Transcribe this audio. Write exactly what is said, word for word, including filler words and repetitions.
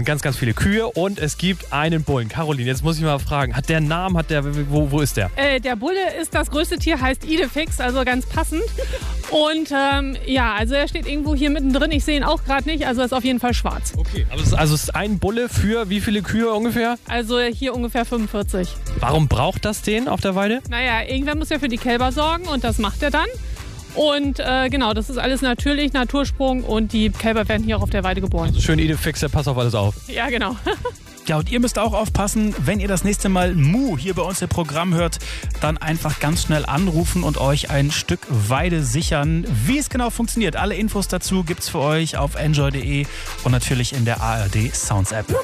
ganz, ganz viele Kühe und es gibt einen Bullen. Caroline, jetzt muss ich mal fragen, hat der einen Namen, hat der, wo, wo ist der? Äh, der Bulle ist das größte Tier, heißt Idefix, also ganz passend. Und ähm, ja, also er steht irgendwo hier mittendrin, ich sehe ihn auch gerade nicht, also er ist auf jeden Fall schwarz. Okay, aber es ist, also es ist ein Bulle für wie viele Kühe ungefähr? Also hier ungefähr fünfundvierzig. Warum braucht das den auf der Weide? Naja, irgendwer muss ja für die Kälber sorgen und das macht er dann. Und äh, genau, das ist alles natürlich, Natursprung und die Kälber werden hier auch auf der Weide geboren. Also schön Idefix, der passt auf alles auf. Ja, genau. Ja, und ihr müsst auch aufpassen, wenn ihr das nächste Mal Mu hier bei uns im Programm hört, dann einfach ganz schnell anrufen und euch ein Stück Weide sichern. Wie es genau funktioniert, alle Infos dazu gibt's für euch auf enjoy punkt de und natürlich in der A R D Sounds App.